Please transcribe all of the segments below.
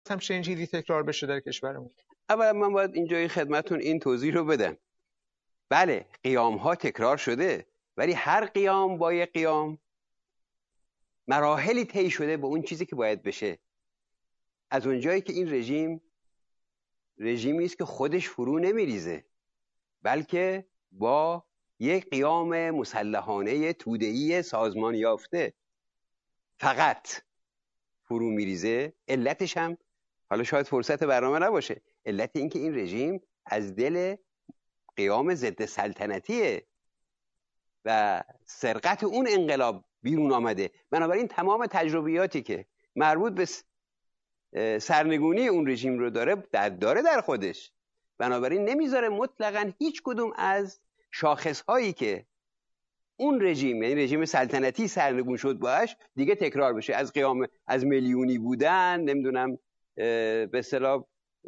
همچین چیزی تکرار بشه در کشورمون؟ اولا من باید اینجای خدمتون این توضیح رو بدم. بله قیام ها تکرار شده، ولی هر قیام با یک قیام مراحلی طی شده به اون چیزی که باید بشه. از اونجایی که این رژیمی است که خودش فرو نمیریزه، بلکه با یک قیام مسلحانه توده‌ای سازمان یافته فقط فرو میریزه. علتش هم حالا شاید فرصت برنامه نباشه، علت این که این رژیم از دل قیام ضد سلطنتیه و سرقت اون انقلاب بیرون آمده. بنابراین تمام تجربیاتی که مربوط به سرنگونی اون رژیم رو داره در خودش، بنابراین نمیذاره مطلقاً هیچ کدوم از شاخصهایی که اون رژیم، یعنی رژیم سلطنتی سرنگون شد باش، دیگه تکرار بشه. از قیام از میلیونی بودن، نمیدونم به اصطلاح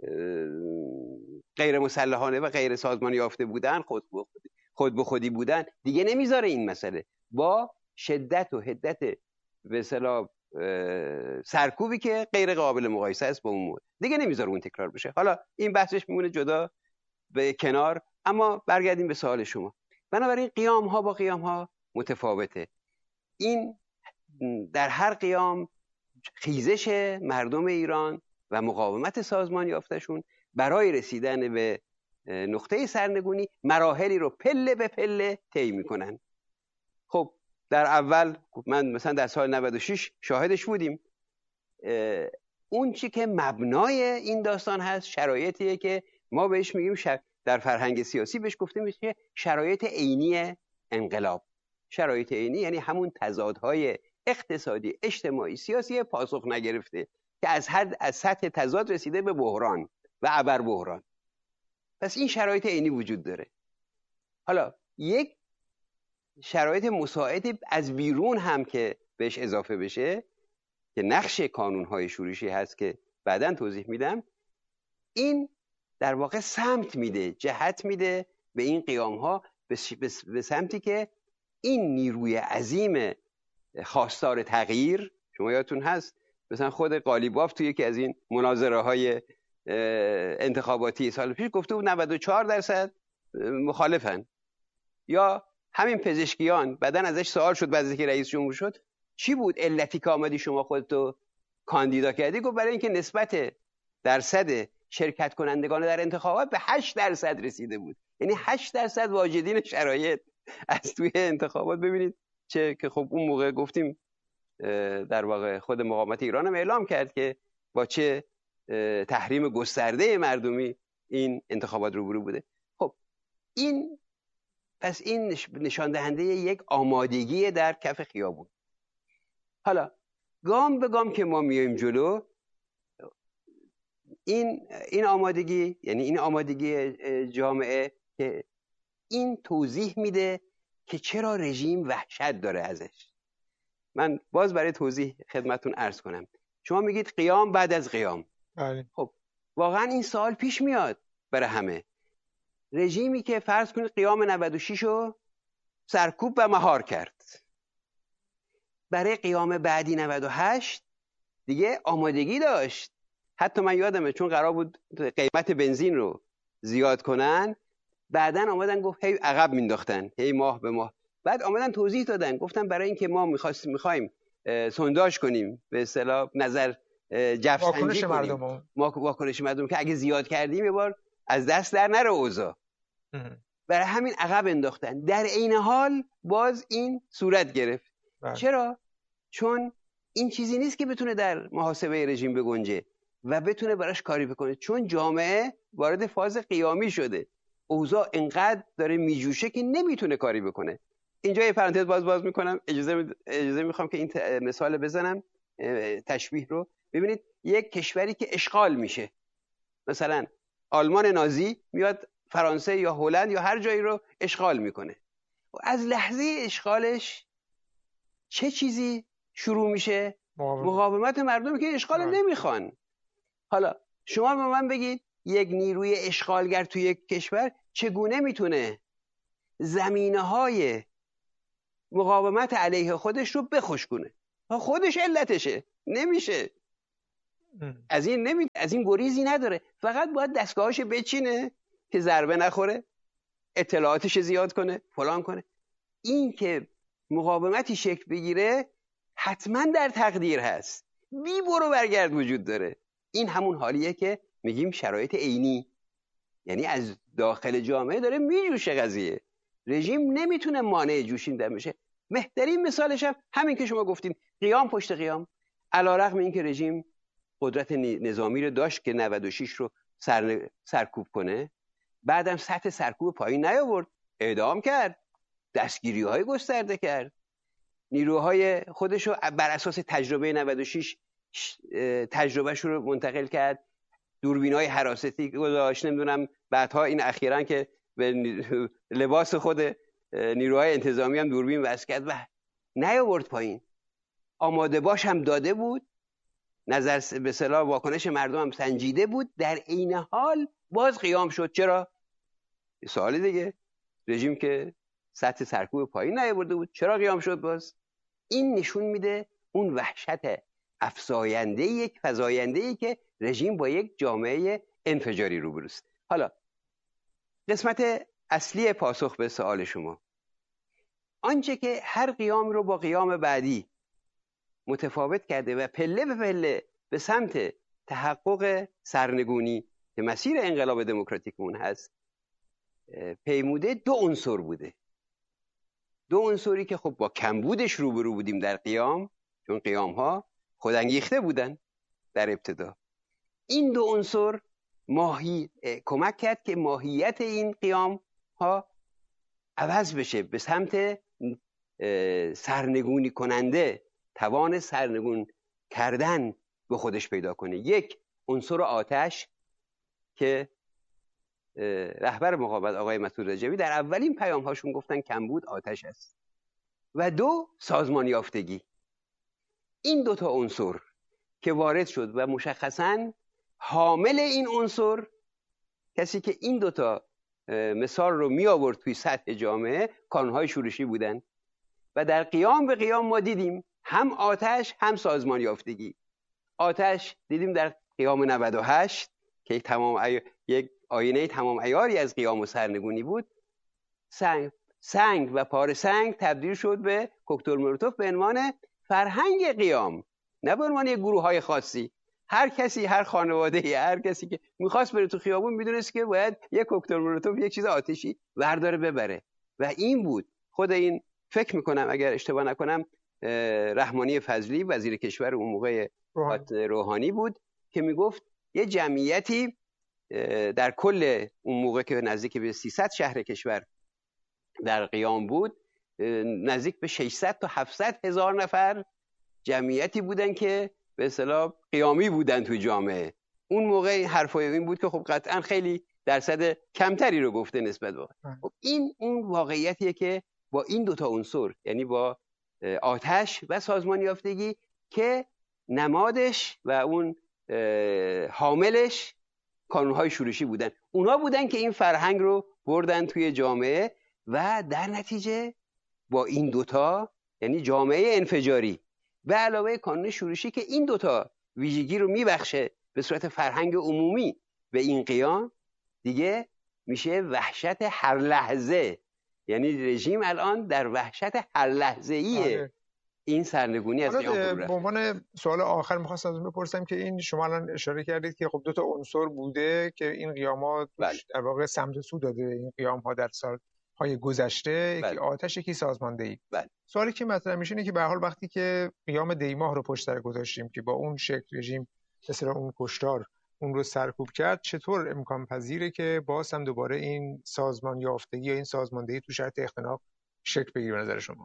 غیر مسلحانه و غیر سازمان یافته بودن، خود به خودی بودن، دیگه نمیذاره این مسئله. با شدت و حدت به اصطلاح سرکوبی که غیر قابل مقایسه است با اون موقع، دیگه نمیذاره اون تکرار بشه. حالا این بحثش میمونه جدا به کنار، اما برگردیم به سوال شما. بنابراین قیام ها با قیام ها متفاوته. این در هر قیام خیزش مردم ایران و مقاومت سازمان یافتشون برای رسیدن به نقطه سرنگونی مراحلی رو پله به پله طی میکنن. خب در اول من مثلا در سال 96 شاهدش بودیم. اون چی که مبنای این داستان هست شرایطیه که ما بهش میگیم در فرهنگ سیاسی بهش گفته میشه شرایط عینی انقلاب. شرایط عینی یعنی همون تضادهای اقتصادی، اجتماعی، سیاسی پاسخ نگرفته که از سطح تضاد رسیده به بحران و ابر بحران. پس این شرایط عینی وجود داره. حالا یک شرایط مساعد از بیرون هم که بهش اضافه بشه که نقش کانونهای شورشی هست که بعداً توضیح میدم، این در واقع سمت میده، جهت میده به این قیام ها به سمتی که این نیروی عظیم خواستار تغییر، شما یادتون هست مثلا خود قالیباف توی یکی از این مناظره های انتخاباتی سال پیش گفته بود 94% مخالفن. یا همین پزشکیان بعدن ازش سوال شد بعد از اینکه رئیس جمهور شد چی بود علتی که آمدی شما خودتو کاندیدا کردی؟ گفت برای اینکه نسبت درصد شرکت کنندگان در انتخابات به 8% رسیده بود. یعنی 8% واجدین شرایط از توی انتخابات. ببینید چه که خب اون موقع گفتیم در واقع خود مقاومت ایران هم اعلام کرد که با چه تحریم گسترده مردمی این انتخابات روبرو بوده. خب این پس این نشان دهنده یک آمادگی در کف خیابون. حالا گام به گام که ما میایم جلو، این آمادگی، یعنی این آمادگی جامعه که این توضیح میده که چرا رژیم وحشت داره ازش. من باز برای توضیح خدمتون عرض کنم. شما میگید قیام بعد از قیام. خب واقعا این سوال پیش میاد برای همه. رژیمی که فرض کنید قیام 96 رو سرکوب و مهار کرد، برای قیام بعدی 98 دیگه آمادگی داشت. حتی من یادمه چون قرار بود قیمت بنزین رو زیاد کنن، بعدن آمدن گفت هی عقب مینداختن، هی ماه به ماه. بعد آمدن توضیح دادن، گفتن برای اینکه ما میخوایم سونداژ کنیم، به اصطلاح نظر جفسنجی کنیم واکنش مردم که اگه زیاد کردیم یه بار از دست در نره اوضاع، برای همین عقب انداختن. در عین حال باز این صورت گرفت. چرا؟ چون این چیزی نیست که بتونه در محاسبه رژیم بگنجه و بتونه براش کاری بکنه، چون جامعه وارد فاز قیامی شده، اوضاع انقدر داره میجوشه که نمیتونه کاری بکنه. اینجا یه پرانتز باز میکنم، اجازه میخوام که این مثال بزنم، تشبیه رو. ببینید یک کشوری که اشغال میشه، مثلا آلمان نازی میاد فرانسه یا هلند یا هر جایی رو اشغال میکنه، و از لحظه اشغالش چه چیزی شروع میشه؟ مقاومت مردمی که اشغال نمیخوان. حالا شما به من بگید یک نیروی اشغالگر توی یک کشور چگونه میتونه زمینه‌های مقاومت علیه خودش رو بخشکونه؟ خودش علتشه، نمیشه. از این گریزی نداره، فقط باید دستگاهاش بچینه که ضربه نخوره، اطلاعاتش زیاد کنه، فلان کنه. این که مقاومتی شکل بگیره حتما در تقدیر هست، بی برو برگرد وجود داره. این همون حالیه که میگیم شرایط عینی، یعنی از داخل جامعه داره میجوشه قضیه. رژیم نمیتونه مانع جوشیدن بشه. بهترین مثالش هم همین که شما گفتین، قیام پشت قیام. علیرغم اینکه رژیم قدرت نظامی رو داشت که 96 رو سرکوب کنه، بعدم سطح سرکوب پایین نیاورد، اعدام کرد، دستگیری‌های گسترده کرد، نیروهای خودش رو بر اساس تجربه 96 تجربهش رو منتقل کرد، دوربین‌های حراستی گذاشت، نمیدونم بعدها این اخیراً که به لباس خود نیروهای انتظامی هم دوربین وصل کرد و نیاورد پایین. آماده باش هم داده بود، نظر به اصطلاح واکنش مردم هم سنجیده بود، در عین حال باز قیام شد. چرا؟ سوال دیگه، رژیم که سطح سرکوب پایین نیاورده بود چرا قیام شد باز؟ این نشون میده اون وحشت افزاینده، یک فزاینده‌ای که رژیم با یک جامعه انفجاری روبروست. حالا قسمت اصلی پاسخ به سوال شما، آنچه که هر قیام رو با قیام بعدی متفاوت کرده و پله به پله به سمت تحقق سرنگونی که مسیر انقلاب دموکراتیکمون هست پیموده، دو عنصر بوده. دو عنصری که خب با کمبودش روبرو بودیم در قیام، چون قیام ها خودانگیخته بودن در ابتدا. این دو عنصر کمک کرد که ماهیت این قیام ها عوض بشه، به سمت سرنگونی کننده، توان سرنگون کردن به خودش پیدا کنه. یک عنصر آتش که رهبر مقاومت آقای مسعود رجبی در اولین پیام هاشون گفتن کمبود آتش است، و دو سازمان یافتگی. این دوتا عنصر که وارد شد و مشخصاً حامل این عنصر، کسی که این دوتا مثال رو می آورد توی سطح جامعه، کانونهای شورشی بودن. و در قیام به قیام ما دیدیم هم آتش هم سازمان یافتگی. آتش دیدیم در قیام 98 که یک آینه تمام عیاری از قیام و سرنگونی بود. سنگ و پاره سنگ تبدیل شد به کوکتل مولوتوف به عنوان فرهنگ قیام، نه به عنوان یک گروه‌های خاصی. هر کسی، هر خانواده‌ای، هر کسی که می‌خواست بره تو خیابون میدونست که باید یک کوکتل مولوتوف، یک چیز آتشی برداره ببره. و این بود خود این، فکر میکنم اگر اشتباه نکنم رحمانی فضلی وزیر کشور اون موقع روحانی بود که میگفت یه جمعیتی در کل اون موقع که نزدیک به 300 شهر کشور در قیام بود، نزدیک به 600 تا 700 هزار نفر جمعیتی بودن که به اصطلاح قیامی بودن توی جامعه. اون موقع حرفای این بود که خب قطعا خیلی درصد کمتری رو گفته نسبت به خب این اون واقعیتیه که با این دوتا عنصر، یعنی با آتش و سازمان یافتگی که نمادش و اون حاملش کانونهای شورشی بودن، اونا بودن که این فرهنگ رو بردن توی جامعه و در نتیجه با این دوتا، یعنی جامعه انفجاری به علاوه کانون شورشی که این دوتا ویژگی رو میبخشه به صورت فرهنگ عمومی به این قیام، دیگه میشه وحشت هر لحظه. یعنی رژیم الان در وحشت هر لحظه‌ایه این سرنگونی از قیام فرو رفت. به عنوان سوال آخر می‌خواستم ازتون بپرسم که این شما الان اشاره کردید که خب دو تا عنصر بوده که این قیامات در واقع سمت سو داده این قیام‌ها در سال‌های گذشته، یکی آتش یکی سازماندهی. سوالی که مطرح میشه اینه که به هر حال وقتی که قیام دیماه رو پشت سر گذاشتیم که با اون شکل رژیم مثلا اون کشتار اون رو سرکوب کرد، چطور امکان پذیره که باز هم دوباره این سازمان یافتگی یا این سازماندهی تو شرط اختناق شکل بگیره به نظر شما؟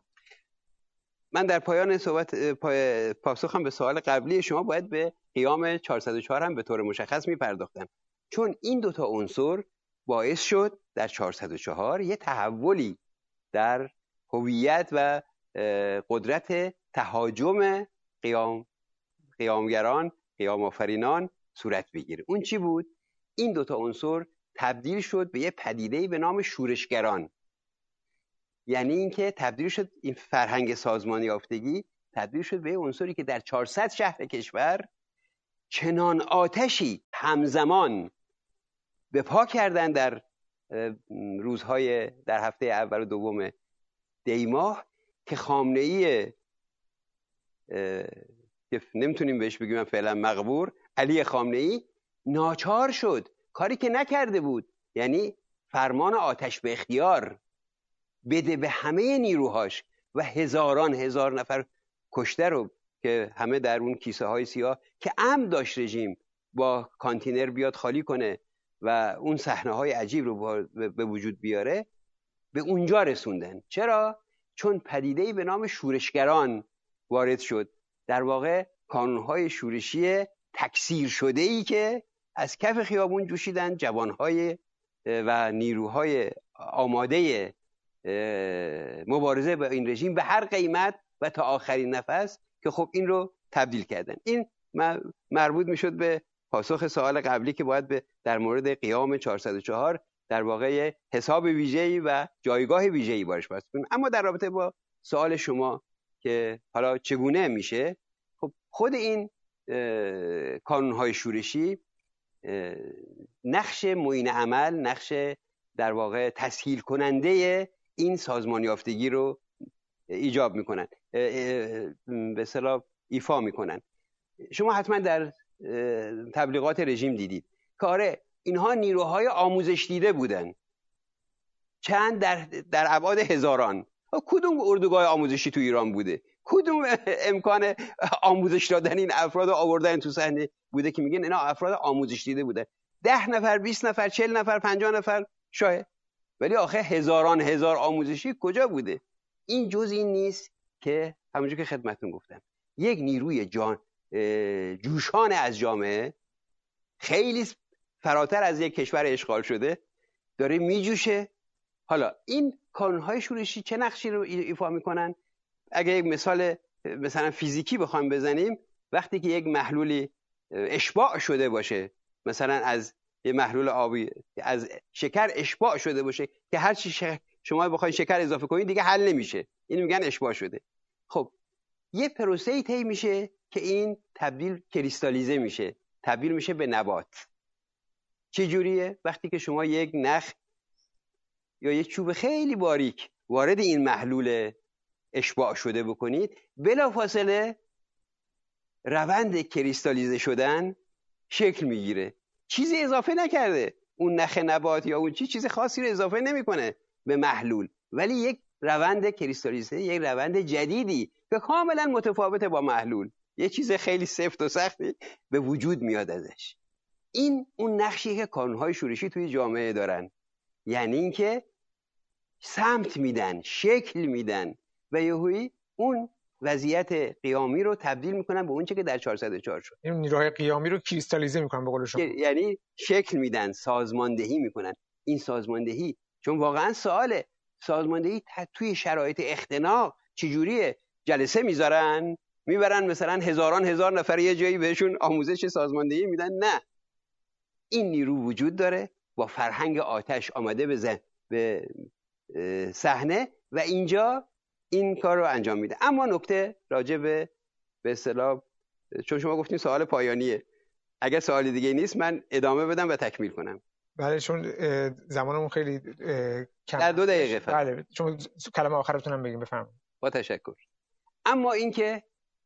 من در پایان پاسخم به سوال قبلی شما باید به قیام 404 هم به طور مشخص میپرداختم، چون این دوتا عنصر باعث شد در 404 یه تحولی در هویت و قدرت تهاجم قیامگران، قیام آفرینان صورت بگیره. اون چی بود؟ این دوتا عنصر تبدیل شد به یه پدیده‌ای به نام شورشگران. یعنی اینکه تبدیل شد این فرهنگ سازمان یافتگی تبدیل شد به یه عنصری که در 400 شهر کشور چنان آتشی همزمان به پا کردن در روزهای در هفته اول و دوم دی ماه که خامنه‌ای که نمیتونیم بهش بگیم فعلا مقبور، علی خامنه‌ای ناچار شد کاری که نکرده بود، یعنی فرمان آتش به اختیار بده به همه نیروهاش و هزار نفر کشته رو که همه در اون کیسه های سیاه که عمد داشت رژیم با کانتینر بیاد خالی کنه و اون صحنه های عجیب رو به وجود بیاره، به اونجا رسوندن. چرا؟ چون پدیده‌ای به نام شورشگران وارد شد، در واقع کانونهای شورشی تکثیر شده‌ای که از کف خیابون جوشیدن جوانهای و نیروهای آماده مبارزه با این رژیم به هر قیمت و تا آخرین نفس، که خب این رو تبدیل کردن. این مربوط میشد به پاسخ سوال قبلی که باید در مورد قیام 404 در واقع حساب ویژه‌ای و جایگاه ویژه‌ای باش بس کنیم. اما در رابطه با سوال شما که حالا چگونه میشه، خب خود این کانون‌های شورشی نقش معین عمل، نقش در واقع تسهیل کننده این سازمان یافتگی رو ایجاب میکنن، به اصطلاح ایفا میکنن. شما حتما در تبلیغات رژیم دیدید که آره اینها نیروهای آموزش دیده بودن، چند در ابعاد هزاران. کدوم اردوگاه آموزشی تو ایران بوده؟ کدوم امکان آموزش دادن این افراد آوردن تو صحنه بوده که میگن اینا افراد آموزش دیده بودن؟ 10 نفر، 20 نفر، 40 نفر، 50 نفر شاید، ولی آخه هزار آموزشی کجا بوده؟ این جز این نیست که همونجور که خدمتتون گفتم یک نیروی جوشان از جامعه، خیلی فراتر از یک کشور اشغال شده، داره میجوشه. حالا این کانون‌های شورشی چه نقشی رو ایفا میکنن؟ اگه یک مثال مثلا فیزیکی بخوایم بزنیم، وقتی که یک محلولی اشباع شده باشه، مثلا از یه محلول آبی از شکر اشباع شده باشه که هر چی شما بخواید شکر اضافه کنید دیگه حل نمیشه، اینو میگن اشباع شده. خب یه پروسه‌ای طی میشه که این کریستالیزه میشه، تبدیل میشه به نبات. چه جوریه؟ وقتی که شما یک نخ یا یک چوب خیلی باریک وارد این محلول اشباع شده بکنید، بلافاصله روند کریستالیزه شدن شکل میگیره. چیزی اضافه نکرده، اون نخ نبات یا اون چیز خاصی رو اضافه نمیکنه به محلول، ولی یک روند کریستالیزه، یک روند جدیدی که کاملا متفاوته با محلول، یه چیز خیلی سفت و سختی به وجود میاد ازش. این اون نقشی که کانون‌های شورشی توی جامعه دارن، یعنی اینکه سمت میدن، شکل میدن و یهویی اون وضعیت قیامی رو تبدیل میکنن به اون چه که در 404 شد. این نیروهای قیامی رو کریستالیزه میکنن به قول شما، یعنی شکل میدن، سازماندهی میکنن. این سازماندهی، چون واقعا سواله، سازماندهی توی شرایط اختناق چجوریه؟ جلسه میبرن مثلا هزار نفر یه جایی بهشون آموزش سازماندهی میدن؟ نه، این نیرو وجود داره، با فرهنگ آتش آمده به صحنه و اینجا این کار رو انجام میده. اما نکته راجع به اصطلاح، چون شما گفتین سوال پایانیه، اگر سوالی دیگه نیست من ادامه بدم و تکمیل کنم. بله، چون زمانمون خیلی کم، در 2 دقیقه فقط. بله، چون کلمه آخرتونم بگیم. بفرمایید. با تشکر. اما اینکه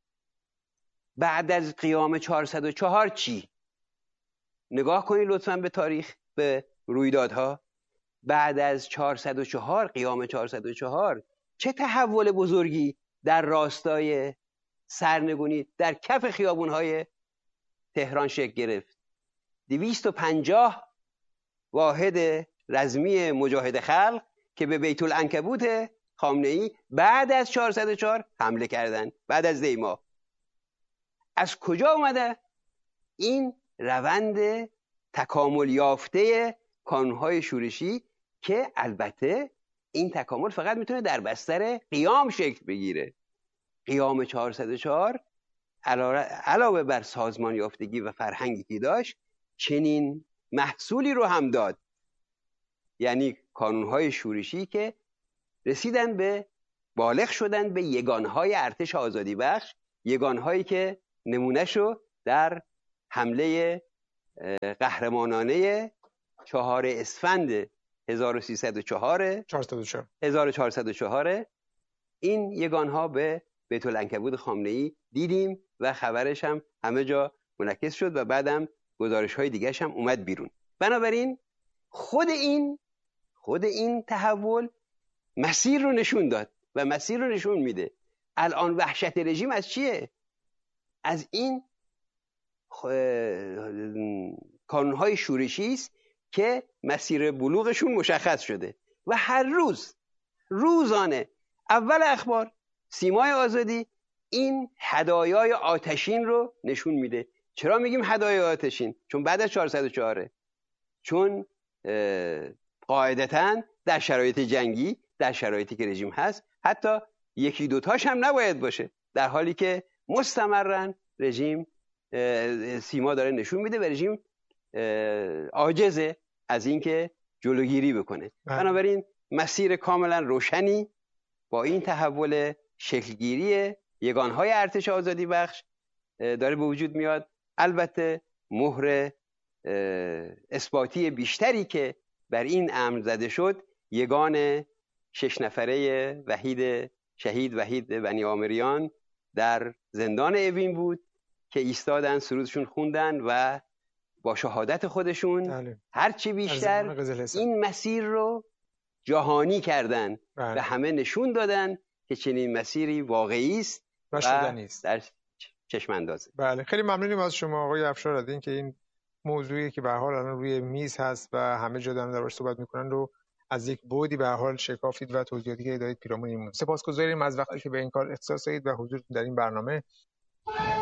بعد از قیام 404 چی؟ نگاه کنید لطفاً به تاریخ، به رویدادها. بعد از 404 قیام 404 چه تحول بزرگی در راستای سرنگونی در کف خیابون‌های تهران شکل گرفت. 250 واحد رزمی مجاهد خلق که به بیت العنکبوت خامنه‌ای بعد از 404 حمله کردند، بعد از دی ماه. از کجا اومده؟ این روند تکامل یافته کانون‌های شورشی که البته این تکامل فقط میتونه در بستر قیام شکل بگیره. قیام 404 علاوه بر سازمان یافتگی و فرهنگی که داشت، چنین محصولی رو هم داد، یعنی کانون‌های شورشی که رسیدن به بالغ شدن به یگانهای ارتش آزادی بخش، یگانهایی که نمونهشو در حمله قهرمانانه 4 اسفند 1404 این یگانها به بیت العنکبوت خامنه‌ای دیدیم و خبرش هم همه جا منعکس شد و بعدم گزارش‌های دیگه‌ش هم اومد بیرون. بنابراین خود این تحول مسیر رو نشون داد و مسیر رو نشون میده. الان وحشت رژیم از چیه؟ از این کانون‌های شورشی است که مسیر بلوغشون مشخص شده و هر روز روزانه اول اخبار سیمای آزادی این هدایای آتشین رو نشون میده. چرا میگیم هدایای آتشین؟ چون بعد از 404 چون قاعدتاً در شرایط جنگی، در شرایطی که رژیم هست، حتی یکی دوتاش هم نباید باشه، در حالی که مستمرن رژیم سیما داره نشون میده و رژیم عاجزه از اینکه جلوگیری بکنه. بنابراین مسیر کاملا روشنی با این تحول شکلگیری یگانهای ارتش آزادی بخش داره به وجود میاد. البته مهر اثباتی بیشتری که بر این امر زده شد یگان 6 نفره شهید وحید بنی آمریان در زندان اوین بود که ایستادن، سرودشون خوندن و با شهادت خودشون هرچی بیشتر این مسیر رو جهانی کردن و همه نشون دادن که چنین مسیری واقعی است و شدنی است، در چشم اندازه. بله، خیلی ممنونیم از شما آقای افشار از این که این موضوعی که به هر حال الان روی میز هست و همه جا دارن درش صحبت میکنن رو از یک بعدی به هر حال شکافید و توضیحاتی که دادید پیرامون این موضوع. سپاسگزاریم از وقتی که به این کار اختصاص دادید و حضورتون در این برنامه.